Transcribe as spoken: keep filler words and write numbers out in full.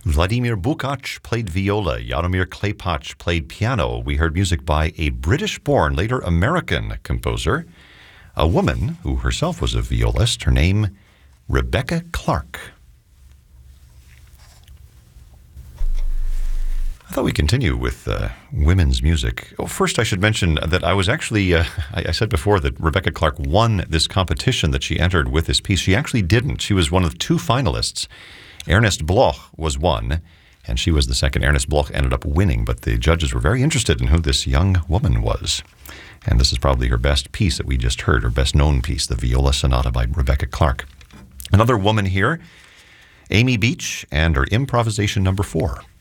Vladimir Bukac played viola. Jaromir Klepac played piano. We heard music by a British-born, later American composer, a woman who herself was a violist. Her name, Rebecca Clark. I thought we'd continue with uh, women's music. Oh, first, I should mention that I was actually, uh, I, I said before that Rebecca Clark won this competition that she entered with this piece. She actually didn't. She was one of two finalists. Ernest Bloch was one, and she was the second. Ernest Bloch ended up winning, but the judges were very interested in who this young woman was. And this is probably her best piece that we just heard, her best known piece, the Viola Sonata by Rebecca Clark. Another woman here, Amy Beach, and her improvisation number four.